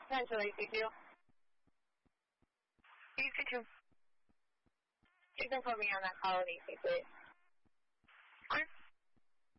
Central EC2. EC2. You can put me on that call at EC3.